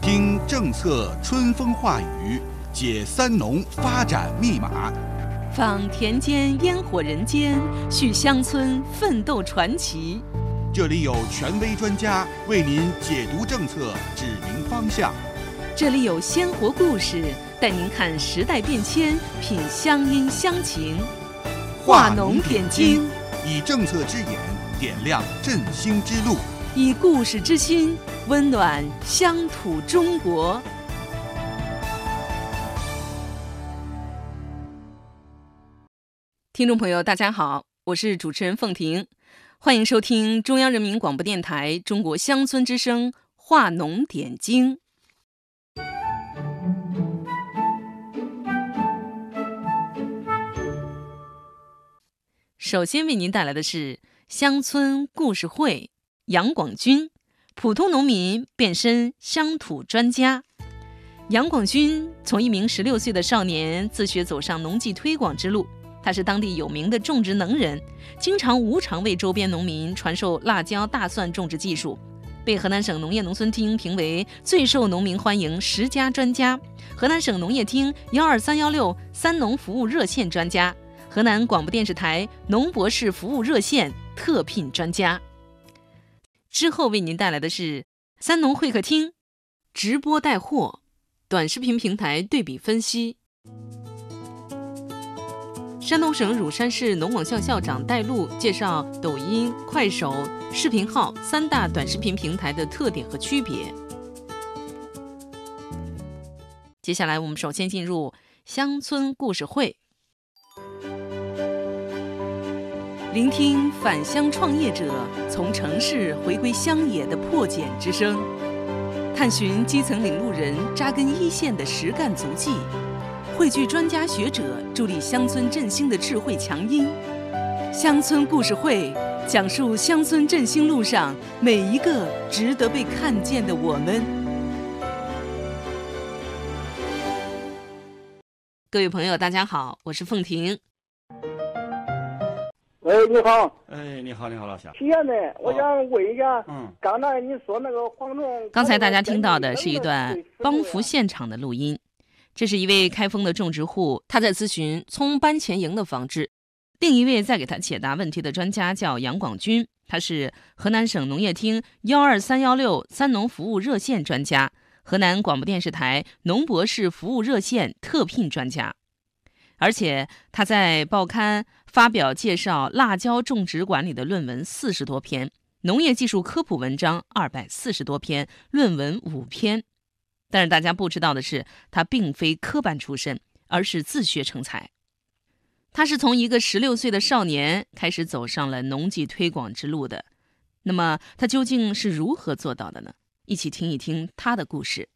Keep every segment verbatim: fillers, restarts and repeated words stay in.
听政策春风化雨，解三农发展密码， 访田间烟火人间，续乡村奋斗传奇。 这里有权威专家为您解读政策，指明方向。 这里有鲜活故事，带您看时代变迁，品乡音乡情。化农点睛， 以政策之眼点亮振兴之路， 以故事之心温暖乡土中国。听众朋友大家好，我是主持人凤婷，欢迎收听中央人民广播电台中国乡村之声化农点睛。首先为您带来的是乡村故事会，杨广军，普通农民变身乡土专家。杨广军从一名十六岁的少年自学走上农技推广之路，他是当地有名的种植能人，经常无偿为周边农民传授辣椒、大蒜种植技术，被河南省农业农村厅评为最受农民欢迎十佳专家，河南省农业厅幺二三幺六三农服务热线专家，河南广播电视台农博士服务热线特聘专家。之后为您带来的是三农会客厅直播带货短视频平台对比分析。山东省乳山市农网校校长戴璐介绍抖音、快手、视频号三大短视频平台的特点和区别。接下来我们首先进入乡村故事会，聆听返乡创业者从城市回归乡野的破茧之声，探寻基层领路人扎根一线的实干足迹，汇聚专家学者助力乡村振兴的智慧强音。乡村故事会讲述乡村振兴路上每一个值得被看见的我们。各位朋友大家好，我是凤婷。 喂，你好。 哎，你好，你好，老乡。 亲爱的，我想问一下， 嗯， 刚才你说那个黄种， 刚才大家听到的是一段帮扶现场的录音，这是一位开封的种植户，他在咨询葱班前营的防治。另一位在给他解答问题的专家叫杨广军，他是河南省农业厅幺二三幺六三农服务热线专家，河南广播电视台农博士服务热线特聘专家。而且他在报刊发表介绍辣椒种植管理的论文四十多篇，农业技术科普文章二百四十多篇，论文五篇。但是大家不知道的是，他并非科班出身，而是自学成才。他是从一个十六岁的少年开始走上了农技推广之路的。那么他究竟是如何做到的呢？一起听一听他的故事。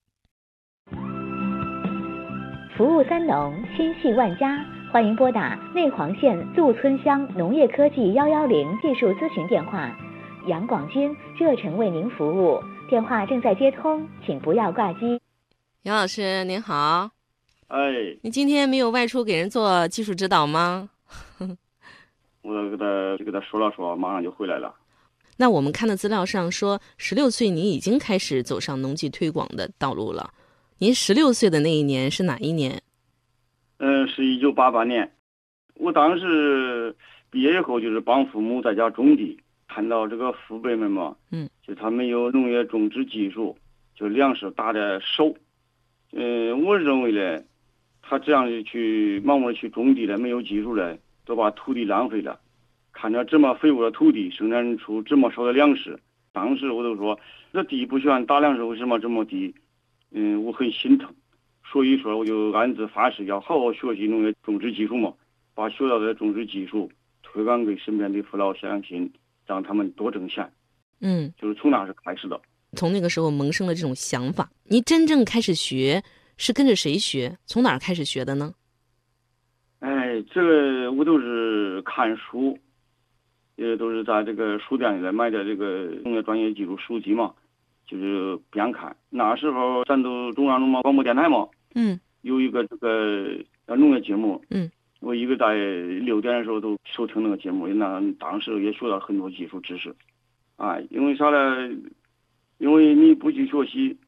服务三农，心系万家，欢迎拨打内黄县杜村乡农业科技幺幺零技术咨询电话，杨广军热诚为您服务，电话正在接通，请不要挂机。 杨老师您好。 哎， 你今天没有外出给人做技术指导吗？ 我给他给他说了说，马上就回来了。 那我们看的资料上说，十六岁你已经开始走上农技推广的道路了。您十六岁的那一年是哪一年？ 嗯，是一九八八年。我当时毕业以后就是帮父母在家种地，看到这个父辈们嘛， 嗯， 就他们有农业种植技术，就粮食打在手。嗯，我认为呢，他这样去盲目的去种地了，没有技术了，都把土地浪费了。看着这么肥沃的土地生产出这么少的粮食，当时我都说，这地不喜欢打粮食，为什么这么低？嗯，我很心疼，所以说我就暗自发誓要好好学习农业种植技术嘛，把学到的种植技术推广给身边的父老乡亲，让他们多挣钱。 嗯， 就是从那是开始的。 从那个时候萌生了这种想法。你真正开始学是跟着谁学？从哪儿开始学的呢？ 哎，这个我都是看书，也都是在这个书店里来买的这个农业专业技术书籍嘛。就是边看，那时候咱都中央农贸广播电台嘛， 嗯， 有一个这个农业节目， 嗯， 我一个在六点的时候都收听那个节目，那当时也学到很多技术知识，啊，因为啥呢？因为你不去学习，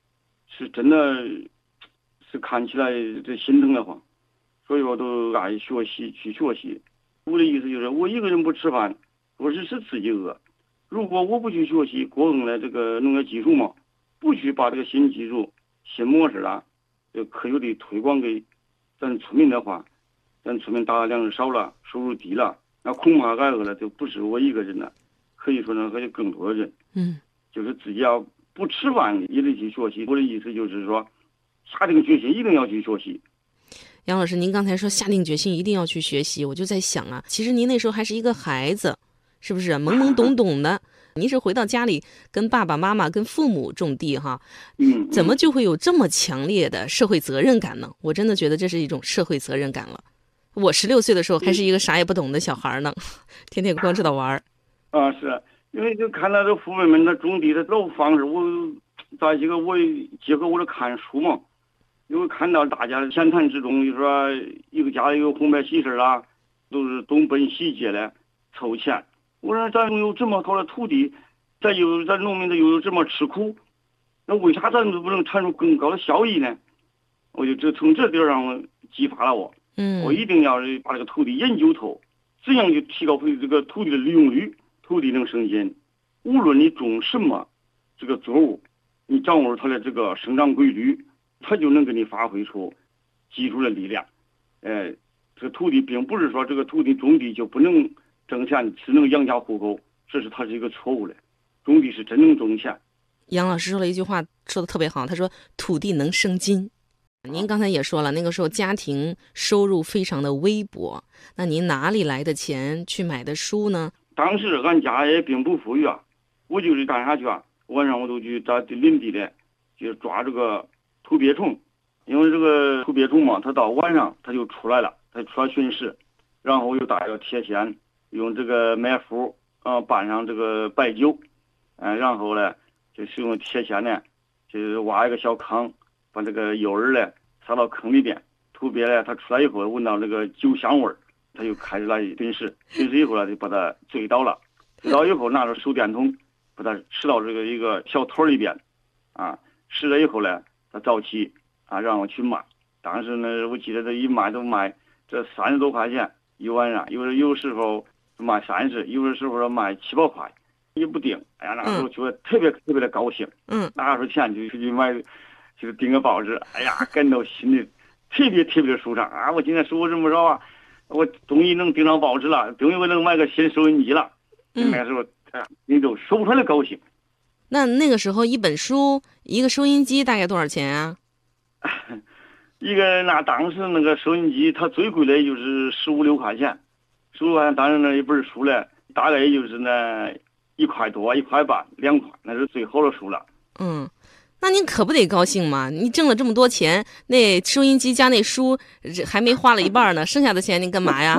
是真的是看起来这心疼的慌，所以我都爱学习去学习。我的意思就是，我一个人不吃饭，我是是自己饿。如果我不去学习国中的这个农业技术嘛，不去把这个新技术、新模式啊，就科学的推广给咱村民的话，咱村民大粮食少了，收入低了，那恐怕挨饿了就不是我一个人了，可以说呢，还有更多的人。 嗯， 就是自己要不吃饭也得去学习。我的意思就是说，下定决心一定要去学习。 杨老师，您刚才说下定决心一定要去学习，我就在想啊，其实您那时候还是一个孩子，是不是懵懵懂懂的？您是回到家里跟爸爸妈妈、跟父母种地哈， 嗯， 怎么就会有这么强烈的社会责任感呢？我真的觉得这是一种社会责任感了。我十六岁的时候还是一个啥也不懂的小孩呢，天天光知道玩。 啊，是因为就看到这父母们的种地的老方式，我再一个我结合我的看书嘛。因为看到大家的闲谈之中，就说一个家里有红白喜事啦，都是东奔西借的凑钱。我说咱有这么好的土地，咱有咱农民的又有这么吃苦，那为啥咱就不能产出更高的效益呢？我就这从这点上激发了我， 嗯， 我一定要把这个土地研究透，怎样去提高这个土地的利用率，土地能生金。无论你种什么这个作物，你掌握它的这个生长规律，它就能给你发挥出技术的力量。呃，这个土地并不是说这个土地种地就不能挣钱，只能养家糊口，这是它是一个错误的。种地是真能挣钱。 杨老师说了一句话，说的特别好，他说土地能生金。您刚才也说了，那个时候家庭收入非常的微薄，那您哪里来的钱去买的书呢？ 当时俺家也并不富裕啊，我就是干啥去啊？晚上我都去在林地里就抓这个土鳖虫，因为这个土鳖虫嘛，它到晚上它就出来了，它出来寻食，然后我就带个铁锨，用这个麦麸啊拌上这个白酒，嗯、呃，然后呢就是用铁锨呢，就是挖一个小坑，把这个诱饵呢撒到坑里边，土鳖呢它出来以后闻到这个酒香味儿，它就开始来寻食，寻食以后呢就把它追到了，追到以后拿着手电筒把它吃到这个一个小桶里边，啊，吃了以后呢它早起啊让我去卖，当时呢我记得这一卖都卖这三十多块钱一晚上，有有时候卖三十，有的时候卖七八块，也不定。哎呀，那时候觉得特别、嗯、特别的高兴， 嗯， 拿出钱就去买，就是订个报纸，哎呀，感到心里特别特别的舒畅啊！我今天收入这么少啊，我终于能订上报纸了，终于我能买个新收音机了。嗯，那时候哎呀，你都说不出来的高兴。 那那个时候一本书一个收音机大概多少钱啊？ 一个那当时那个收音机它最贵的就是十五六块钱，十五块钱当然那一本书呢大概也就是那一块多一块半两块，那是最好的书了。 嗯，那您可不得高兴嘛，你挣了这么多钱，那收音机加那书还没花了一半呢，剩下的钱您干嘛呀？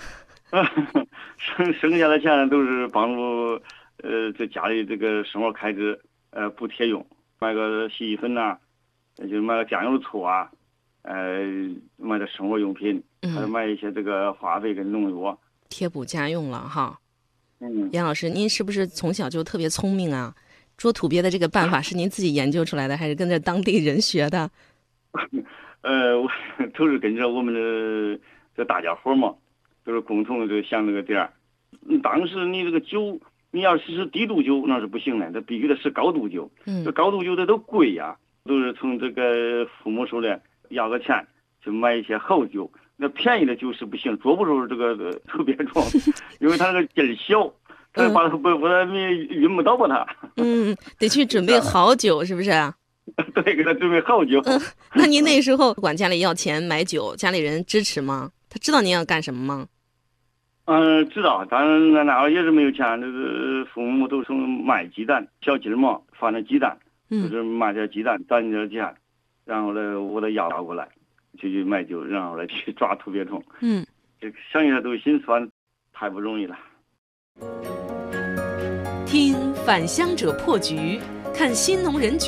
剩剩下的钱都是帮助呃在家里这个生活开支呃补贴用，买个洗衣粉呐、啊，就买个酱油醋啊，呃买点生活用品，还有买一些这个化肥跟农药， 贴补家用了哈。 嗯， 杨老师，您是不是从小就特别聪明啊？捉土鳖的这个办法是您自己研究出来的，还是跟着当地人学的？ 呃，我都是跟着我们的这大家伙嘛，都是共同的想这个点儿。当时你这个酒，你要是是低度酒那是不行的，这必须得是高度酒。嗯，这高度酒的都贵呀，都是从这个父母手里要个钱去买一些好酒。那便宜的酒是不行，捉不住这个特别重，因为它那个劲儿小，它把它把它晕不到把它。 嗯，得去准备好酒，是不是？ 对，给他准备好酒。 嗯，那您那时候管家里要钱买酒，家里人支持吗？他知道您要干什么吗？ 嗯，知道，当然那那也是没有钱，这个父母都是卖鸡蛋，小鸡嘛，放点鸡蛋，就是卖点鸡蛋攒点钱，然后呢，我再要过来，就去买酒，然后来去抓土鳖虫。 嗯， 这想起来都心酸，太不容易了。 听返乡者破局，看新农人举